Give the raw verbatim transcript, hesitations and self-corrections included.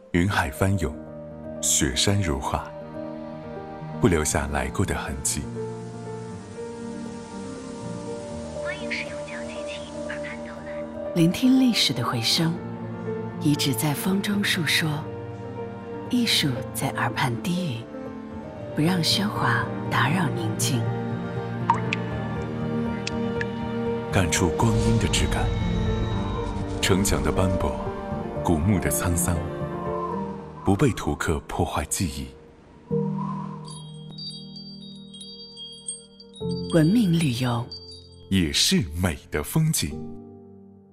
云海翻涌，雪山如画，不留下来过的痕迹。 欢迎使用讲解器耳畔导览， 聆听历史的回声，遗址在风中述说，艺术在耳畔低语，不让喧哗打扰宁静。 感触光阴的质感，城墙的斑驳，古墓的沧桑，不被图刻破坏记忆。 文明旅游， 也是美的风景。